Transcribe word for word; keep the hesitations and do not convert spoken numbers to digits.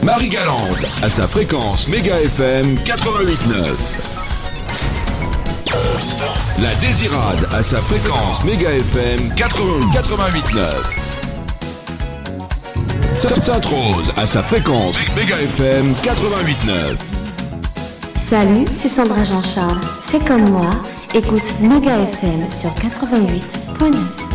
Marie-Galante à sa fréquence Méga F M quatre-vingt-huit neuf. La Désirade à sa fréquence Méga F M quatre-vingt-huit neuf. Sainte-Rose à sa fréquence Méga F M quatre-vingt-huit neuf. Salut, c'est Sandra Jean-Charles. Fais comme moi, écoute Méga F M sur quatre-vingt-huit neuf.